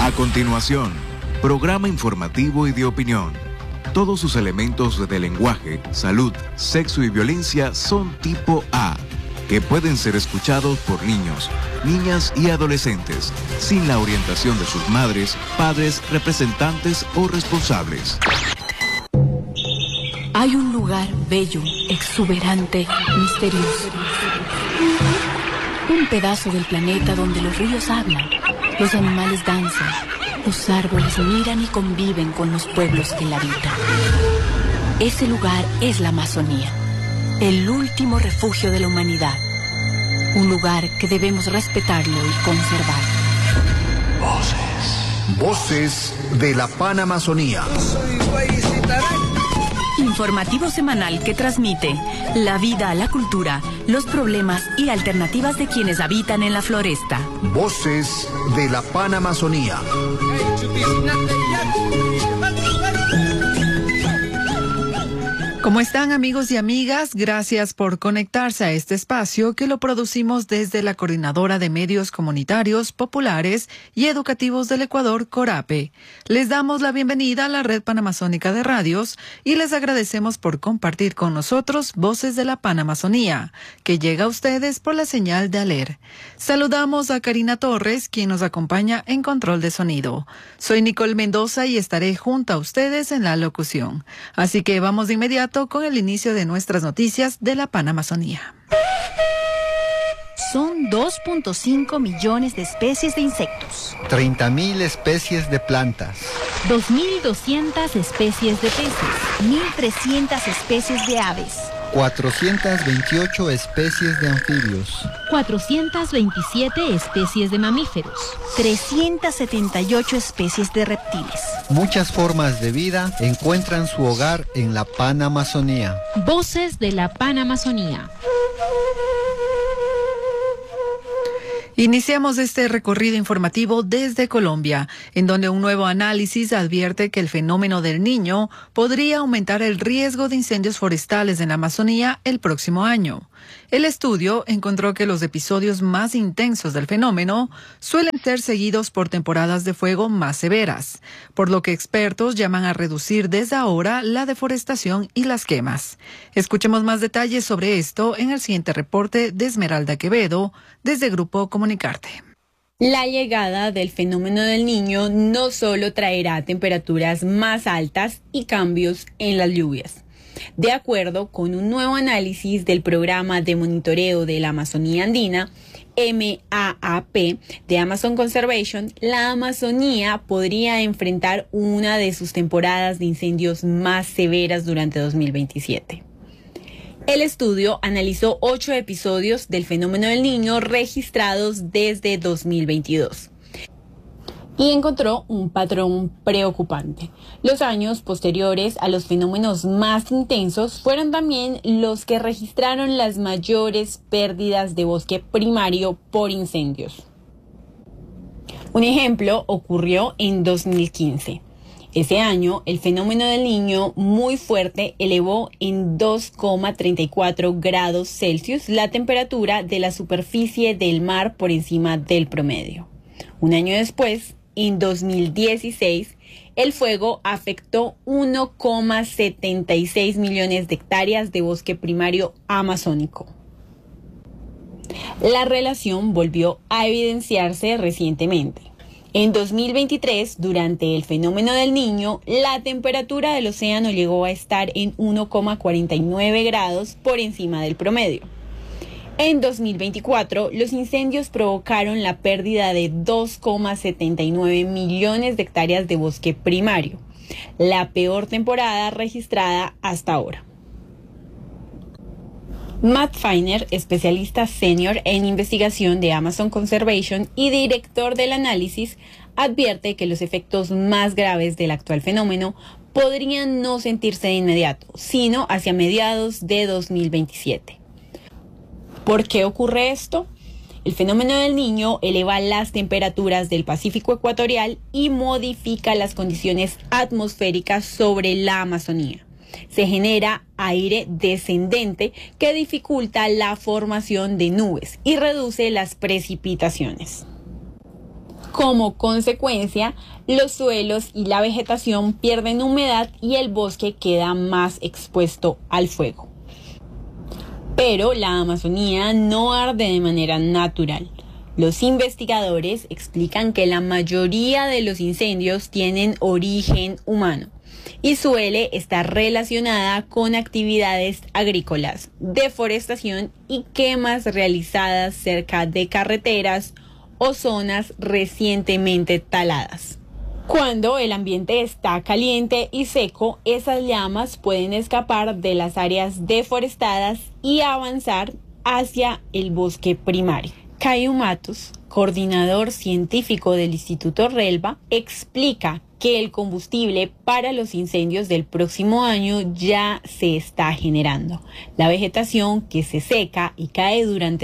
A continuación, programa informativo y de opinión. Todos sus elementos de lenguaje, salud, sexo y violencia son tipo A, que pueden ser escuchados por niños, niñas y adolescentes, sin la orientación de sus madres, padres, representantes o responsables. Hay un lugar bello, exuberante, misterioso. Un pedazo del planeta donde los ríos hablan, los animales danzan, los árboles miran y conviven con los pueblos que la habitan. Ese lugar es la Amazonía, el último refugio de la humanidad. Un lugar que debemos respetarlo y conservar. Voces de la Panamazonía. Informativo semanal que transmite la vida, la cultura, los problemas y alternativas de quienes habitan en la floresta. Voces de la Panamazonía. ¿Cómo están, amigos y amigas? Gracias por conectarse a este espacio que lo producimos desde la Coordinadora de Medios Comunitarios, Populares y Educativos del Ecuador, CORAPE. Les damos la bienvenida a la Red Panamazónica de Radios y les agradecemos por compartir con nosotros Voces de la Panamazonía, que llega a ustedes por la señal de ALER. Saludamos a Karina Torres, quien nos acompaña en control de sonido. Soy Nicole Mendoza y estaré junto a ustedes en la locución. Así que vamos de inmediato con el inicio de nuestras noticias de la Panamazonía. Son 2.5 millones de especies de insectos, 30.000 especies de plantas, 2.200 especies de peces, 1.300 especies de aves, 428 especies de anfibios, 427 especies de mamíferos, 378 especies de reptiles. Muchas formas de vida encuentran su hogar en la Panamazonía. Voces de la Panamazonía. Iniciamos este recorrido informativo desde Colombia, en donde un nuevo análisis advierte que el fenómeno del Niño podría aumentar el riesgo de incendios forestales en la Amazonía el próximo año. El estudio encontró que los episodios más intensos del fenómeno suelen ser seguidos por temporadas de fuego más severas, por lo que expertos llaman a reducir desde ahora la deforestación y las quemas. Escuchemos más detalles sobre esto en el siguiente reporte de Esmeralda Quevedo, desde Grupo Comunicarte. La llegada del fenómeno del Niño no solo traerá temperaturas más altas y cambios en las lluvias. De acuerdo con un nuevo análisis del Programa de Monitoreo de la Amazonía Andina, MAAP, de Amazon Conservation, la Amazonía podría enfrentar una de sus temporadas de incendios más severas durante 2027. El estudio analizó 8 episodios del fenómeno del Niño registrados desde 2022. Y encontró un patrón preocupante. Los años posteriores a los fenómenos más intensos fueron también los que registraron las mayores pérdidas de bosque primario por incendios. Un ejemplo ocurrió en 2015. Ese año, el fenómeno del Niño muy fuerte elevó en 2,34 grados Celsius la temperatura de la superficie del mar por encima del promedio. Un año después, en 2016, el fuego afectó 1,76 millones de hectáreas de bosque primario amazónico. La relación volvió a evidenciarse recientemente. En 2023, durante el fenómeno del Niño, la temperatura del océano llegó a estar en 1,49 grados por encima del promedio. En 2024, los incendios provocaron la pérdida de 2,79 millones de hectáreas de bosque primario, la peor temporada registrada hasta ahora. Matt Feiner, especialista senior en investigación de Amazon Conservation y director del análisis, advierte que los efectos más graves del actual fenómeno podrían no sentirse de inmediato, sino hacia mediados de 2027. ¿Por qué ocurre esto? El fenómeno del Niño eleva las temperaturas del Pacífico ecuatorial y modifica las condiciones atmosféricas sobre la Amazonía. Se genera aire descendente que dificulta la formación de nubes y reduce las precipitaciones. Como consecuencia, los suelos y la vegetación pierden humedad y el bosque queda más expuesto al fuego. Pero la Amazonía no arde de manera natural. Los investigadores explican que la mayoría de los incendios tienen origen humano y suele estar relacionada con actividades agrícolas, deforestación y quemas realizadas cerca de carreteras o zonas recientemente taladas. Cuando el ambiente está caliente y seco, esas llamas pueden escapar de las áreas deforestadas y avanzar hacia el bosque primario. Caio Matos, coordinador científico del Instituto Relva, explica que el combustible para los incendios del próximo año ya se está generando. La vegetación que se seca y cae durante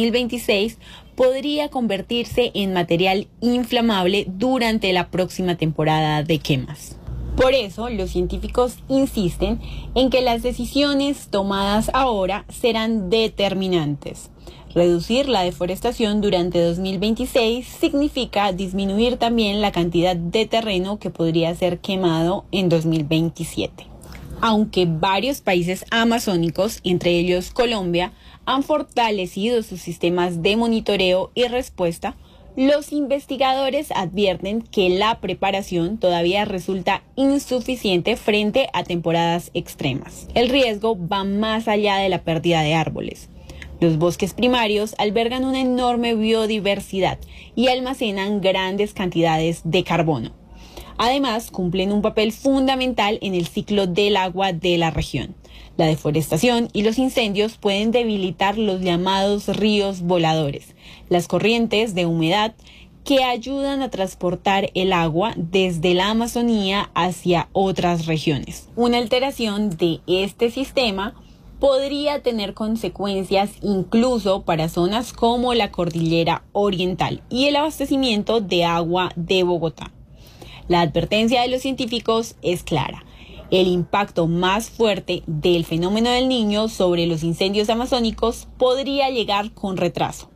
2026 podría convertirse en material inflamable durante la próxima temporada de quemas. Por eso, los científicos insisten en que las decisiones tomadas ahora serán determinantes. Reducir la deforestación durante 2026 significa disminuir también la cantidad de terreno que podría ser quemado en 2027. Aunque varios países amazónicos, entre ellos Colombia, han fortalecido sus sistemas de monitoreo y respuesta, los investigadores advierten que la preparación todavía resulta insuficiente frente a temporadas extremas. El riesgo va más allá de la pérdida de árboles. Los bosques primarios albergan una enorme biodiversidad y almacenan grandes cantidades de carbono. Además, cumplen un papel fundamental en el ciclo del agua de la región. La deforestación y los incendios pueden debilitar los llamados ríos voladores, las corrientes de humedad que ayudan a transportar el agua desde la Amazonía hacia otras regiones. Una alteración de este sistema podría tener consecuencias incluso para zonas como la Cordillera Oriental y el abastecimiento de agua de Bogotá. La advertencia de los científicos es clara. El impacto más fuerte del fenómeno del Niño sobre los incendios amazónicos podría llegar con retraso.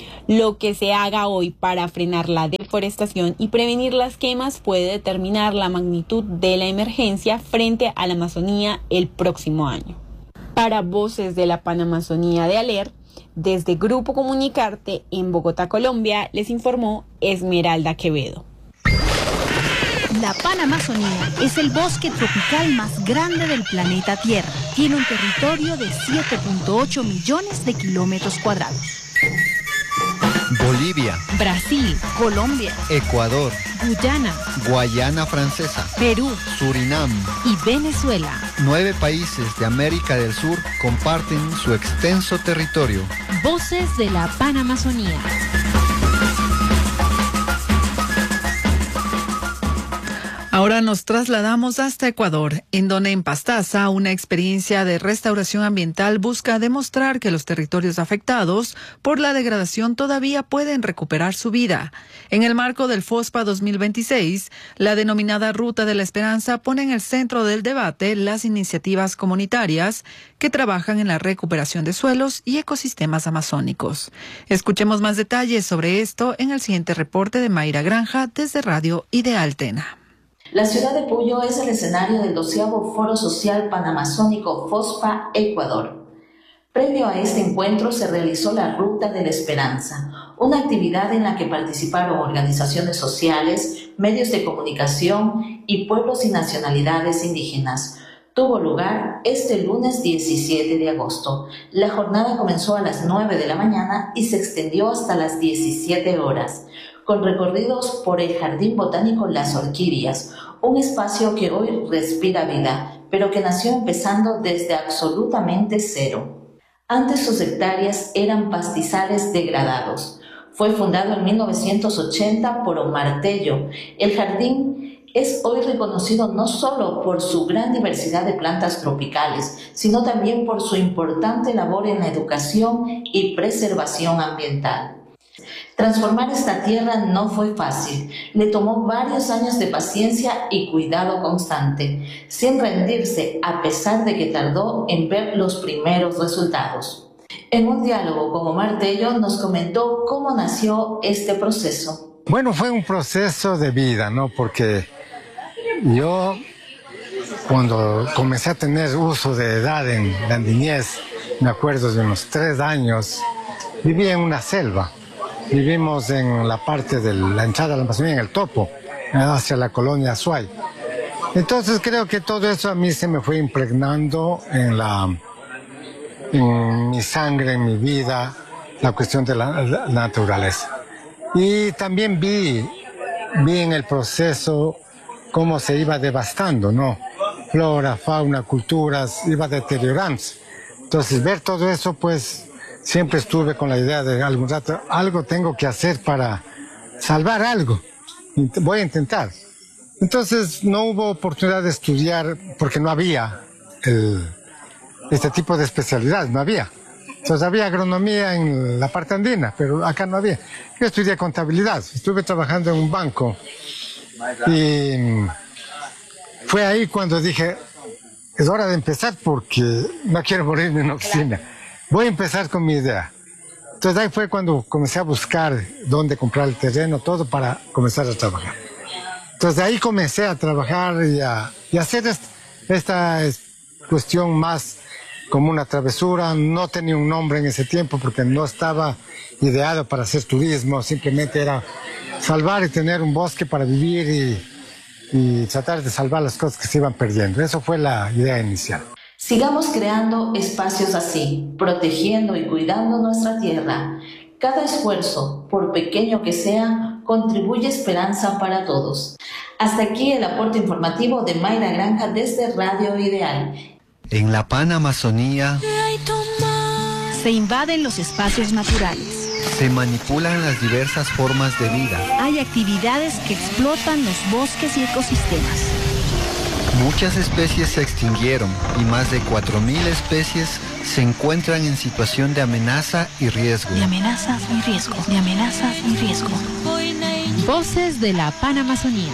Lo que se haga hoy para frenar la deforestación y prevenir las quemas puede determinar la magnitud de la emergencia frente a la Amazonía el próximo año. Para Voces de la Panamazonía de ALER, desde Grupo Comunicarte en Bogotá, Colombia, les informó Esmeralda Quevedo. La Panamazonía es el bosque tropical más grande del planeta Tierra. Tiene un territorio de 7.8 millones de kilómetros cuadrados. Bolivia, Brasil, Colombia, Ecuador, Guyana, Guayana Francesa, Perú Surinam y Venezuela. 9 países de América del Sur comparten su extenso territorio. Voces de la Panamazonía. Ahora nos trasladamos hasta Ecuador, en donde en Pastaza una experiencia de restauración ambiental busca demostrar que los territorios afectados por la degradación todavía pueden recuperar su vida. En el marco del FOSPA 2026, la denominada Ruta de la Esperanza pone en el centro del debate las iniciativas comunitarias que trabajan en la recuperación de suelos y ecosistemas amazónicos. Escuchemos más detalles sobre esto en el siguiente reporte de Mayra Granja desde Radio Ideal Tena. La ciudad de Puyo es el escenario del 12º Foro Social Panamazónico FOSPA Ecuador. Previo a este encuentro se realizó la Ruta de la Esperanza, una actividad en la que participaron organizaciones sociales, medios de comunicación y pueblos y nacionalidades indígenas. Tuvo lugar este lunes 17 de agosto. La jornada comenzó a las 9 de la mañana y se extendió hasta las 17 horas. Con recorridos por el Jardín Botánico Las Orquídeas, un espacio que hoy respira vida, pero que nació empezando desde absolutamente cero. Antes sus hectáreas eran pastizales degradados. Fue fundado en 1980 por Omar Tello. El jardín es hoy reconocido no solo por su gran diversidad de plantas tropicales, sino también por su importante labor en la educación y preservación ambiental. Transformar esta tierra no fue fácil, le tomó varios años de paciencia y cuidado constante, sin rendirse a pesar de que tardó en ver los primeros resultados. En un diálogo con Omar Tello nos comentó cómo nació este proceso. Bueno, fue un proceso de vida, ¿no? Porque yo, cuando comencé a tener uso de edad en la niñez, me acuerdo de unos 3 años, vivía en una selva. Vivimos en la parte de la entrada de la Amazonía, en el Topo, hacia la colonia Azuay. Entonces creo que todo eso a mí se me fue impregnando en mi sangre, en mi vida, la cuestión de la naturaleza. Y también vi en el proceso cómo se iba devastando, ¿no? Flora, fauna, culturas, iba deteriorándose. Entonces ver todo eso, pues siempre estuve con la idea de algún rato, algo tengo que hacer para salvar algo. Voy a intentar. Entonces no hubo oportunidad de estudiar porque no había este tipo de especialidad, no había. Entonces había agronomía en la parte andina, pero acá no había. Yo estudié contabilidad, estuve trabajando en un banco y fue ahí cuando dije, es hora de empezar porque no quiero morirme en oficina. Voy a empezar con mi idea. Entonces ahí fue cuando comencé a buscar dónde comprar el terreno, todo para comenzar a trabajar. Entonces de ahí comencé a trabajar y a hacer esta cuestión más como una travesura. No tenía un nombre en ese tiempo porque no estaba ideado para hacer turismo, simplemente era salvar y tener un bosque para vivir y tratar de salvar las cosas que se iban perdiendo. Eso fue la idea inicial. Sigamos creando espacios así, protegiendo y cuidando nuestra tierra. Cada esfuerzo, por pequeño que sea, contribuye esperanza para todos. Hasta aquí el aporte informativo de Mayra Granja desde Radio Ideal. En la Panamazonía se invaden los espacios naturales. Se manipulan las diversas formas de vida. Hay actividades que explotan los bosques y ecosistemas. Muchas especies se extinguieron y más de 4.000 especies se encuentran en situación de amenaza y riesgo. De amenazas y riesgo. De amenazas y riesgo. Voces de la Panamazonía.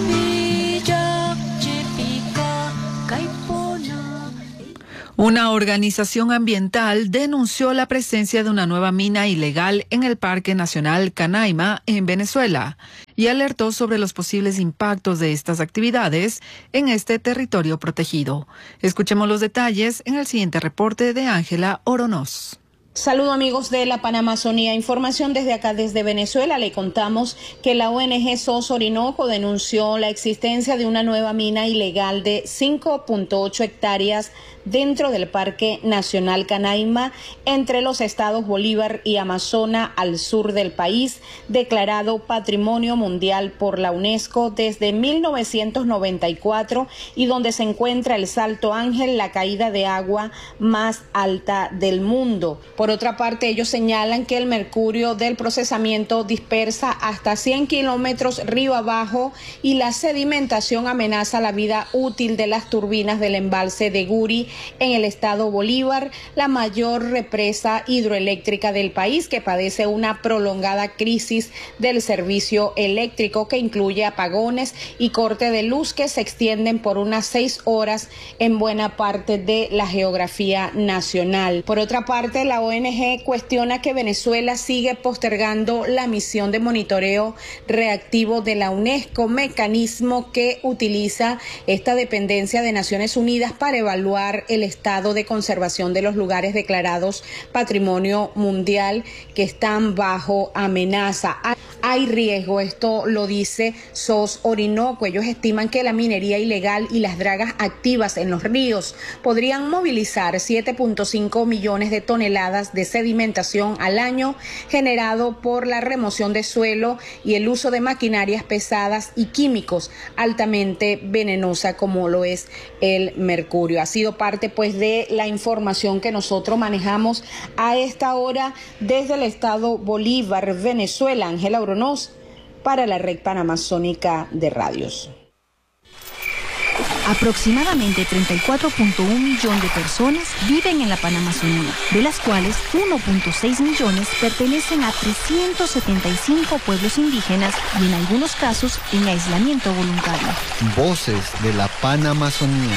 Una organización ambiental denunció la presencia de una nueva mina ilegal en el Parque Nacional Canaima, en Venezuela, y alertó sobre los posibles impactos de estas actividades en este territorio protegido. Escuchemos los detalles en el siguiente reporte de Ángela Oronoz. Saludos amigos de la Panamazonía, información desde acá, desde Venezuela. Le contamos que la ONG SOS Orinoco denunció la existencia de una nueva mina ilegal de 5.8 hectáreas dentro del Parque Nacional Canaima, entre los estados Bolívar y Amazonas, al sur del país, declarado Patrimonio Mundial por la UNESCO desde 1994 y donde se encuentra el Salto Ángel, la caída de agua más alta del mundo. Por otra parte, ellos señalan que el mercurio del procesamiento dispersa hasta 100 kilómetros río abajo y la sedimentación amenaza la vida útil de las turbinas del embalse de Guri en el estado Bolívar, la mayor represa hidroeléctrica del país, que padece una prolongada crisis del servicio eléctrico que incluye apagones y corte de luz que se extienden por unas 6 horas en buena parte de la geografía nacional. Por otra parte, la ONG cuestiona que Venezuela sigue postergando la misión de monitoreo reactivo de la UNESCO, mecanismo que utiliza esta dependencia de Naciones Unidas para evaluar el estado de conservación de los lugares declarados Patrimonio Mundial que están bajo amenaza. Hay riesgo, esto lo dice SOS Orinoco. Ellos estiman que la minería ilegal y las dragas activas en los ríos podrían movilizar 7.5 millones de toneladas de sedimentación al año, generado por la remoción de suelo y el uso de maquinarias pesadas y químicos altamente venenosa como lo es el mercurio. Ha sido parte pues de la información que nosotros manejamos a esta hora desde el estado Bolívar, Venezuela. Ángela Oronoz para la Red Panamazónica de Radios. Aproximadamente 34.1 millones de personas viven en la Panamazonía, de las cuales 1.6 millones pertenecen a 375 pueblos indígenas y en algunos casos en aislamiento voluntario. Voces de la Panamazonía.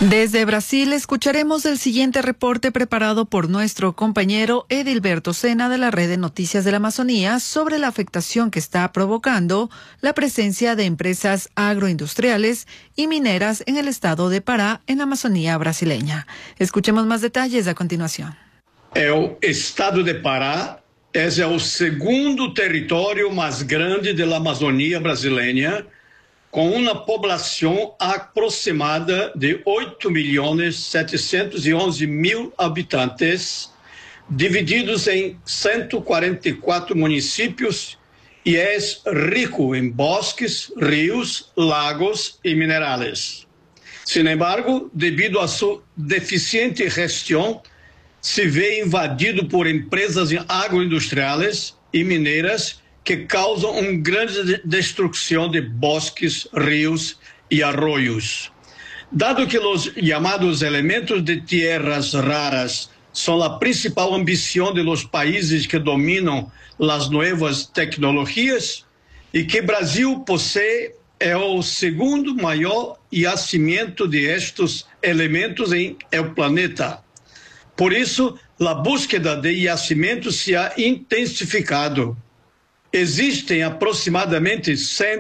Desde Brasil escucharemos el siguiente reporte preparado por nuestro compañero Edilberto Sena de la Red de Noticias de la Amazonía sobre la afectación que está provocando la presencia de empresas agroindustriales y mineras en el estado de Pará, en la Amazonía brasileña. Escuchemos más detalles a continuación. El estado de Pará es el segundo territorio más grande de la Amazonía brasileña, com uma população aproximada de 8.711.000 habitantes, divididos em 144 municípios, e é rico em bosques, rios, lagos e minerais. Sin embargo, devido a sua deficiente gestão, se vê invadido por empresas agroindustriais e mineiras que causam uma grande destruição de bosques, rios e arroios. Dado que os chamados elementos de tierras raras são a principal ambição de los países que dominam as novas tecnologias e que Brasil possui o segundo maior yacimiento de estes elementos em el planeta. Por isso, a búsqueda de yacimentos se ha intensificado. Existem aproximadamente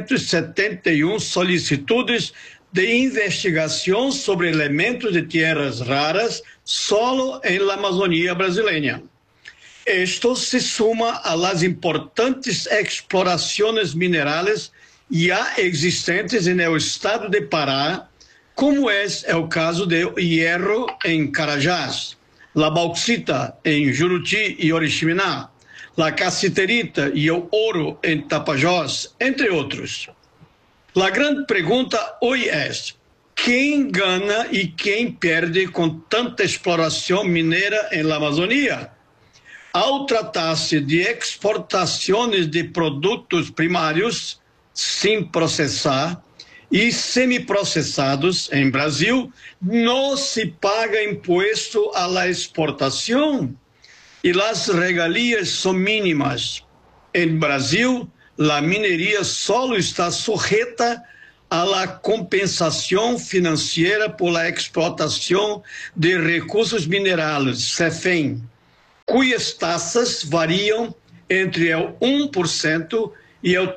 171 solicitudes de investigação sobre elementos de tierras raras solo em la Amazônia brasileira. Esto se suma a las importantes explorações minerais já existentes no estado de Pará, como é o caso do hierro em Carajás, la bauxita em Juruti e Oriximiná, a cassiterita e o ouro em Tapajós, entre outros. A grande pergunta hoje é: quem ganha e quem perde com tanta exploração mineira em la Amazônia? Ao tratar-se de exportações de produtos primários, sem processar, e semiprocessados em Brasil, não se paga imposto à la exportação. E as regalias são mínimas. Em Brasil, a mineria só está sujeita à compensação financeira por la explotação de recursos minerais, CEFEM, cujas taxas variam entre o 1% e o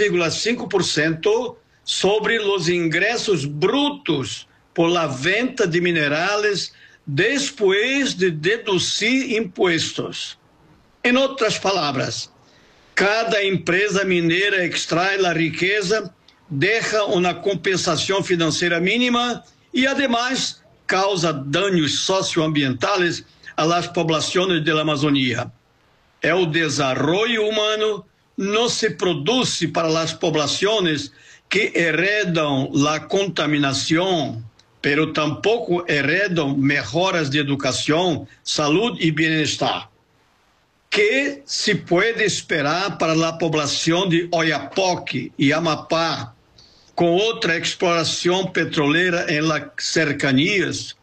3,5% sobre os ingressos brutos por la venta de minerais depois de deduzir impostos. Em outras palavras, cada empresa mineira extrai a riqueza, deixa uma compensação financeira mínima e, ademais, causa danos socioambientais às populações da Amazônia. O desenvolvimento humano não se produz para as populações que heredam a contaminação, pero tampouco heredam melhoras de educação, saúde e bem-estar. Que se pode esperar para a população de Oiapoque e Amapá, com outra exploração petroleira em las cercanias?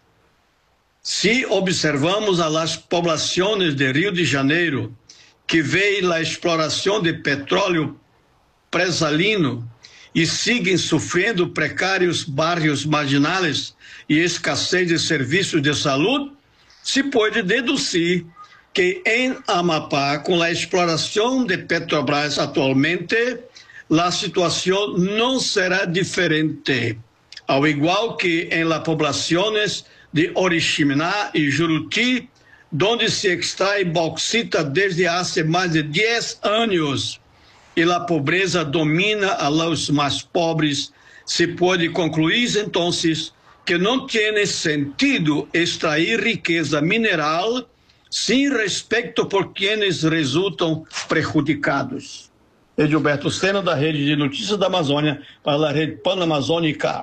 Se observamos as populações de Rio de Janeiro, que veem a exploração de petróleo presalino, e seguem sofrendo precários bairros marginais e escassez de serviços de saúde, se pode deduzir que em Amapá, com a exploração de Petrobras atualmente, a situação não será diferente, ao igual que em las populações de Oriximiná e Juruti, onde se extrai bauxita desde há mais de 10 anos, e a pobreza domina a los mais pobres, se pode concluir, então, que não tem sentido extrair riqueza mineral sem respeito por quienes resultam prejudicados. Edilberto Sena, da Rede de Notícias da Amazônia, para a Rede Panamazônica.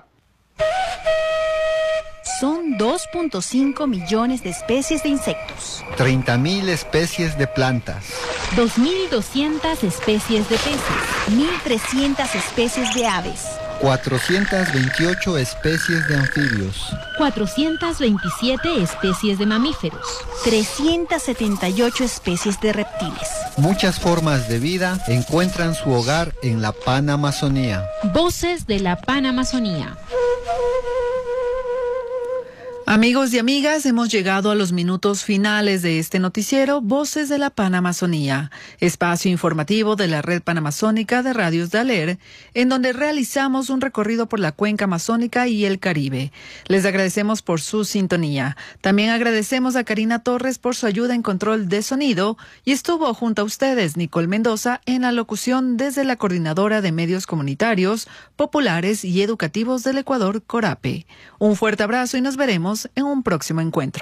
Son 2.5 millones de especies de insectos, 30.000 especies de plantas, 2.200 especies de peces, 1.300 especies de aves, 428 especies de anfibios, 427 especies de mamíferos, 378 especies de reptiles. Muchas formas de vida encuentran su hogar en la Panamazonía. Voces de la Panamazonía. Amigos y amigas, hemos llegado a los minutos finales de este noticiero Voces de la Panamazonía, espacio informativo de la Red Panamazónica de Radios de ALER, en donde realizamos un recorrido por la cuenca amazónica y el Caribe. Les agradecemos por su sintonía. También agradecemos a Karina Torres por su ayuda en control de sonido y estuvo junto a ustedes Nicole Mendoza en la locución desde la Coordinadora de Medios Comunitarios, Populares y Educativos del Ecuador, CORAPE. Un fuerte abrazo y nos veremos en un próximo encuentro.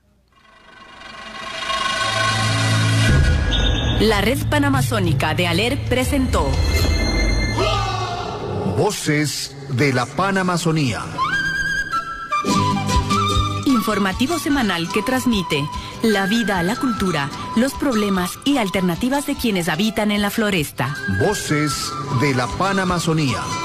La Red Panamazónica de ALER presentó Voces de la Panamazonía. Informativo semanal que transmite la vida, la cultura, los problemas y alternativas de quienes habitan en la floresta. Voces de la Panamazonía.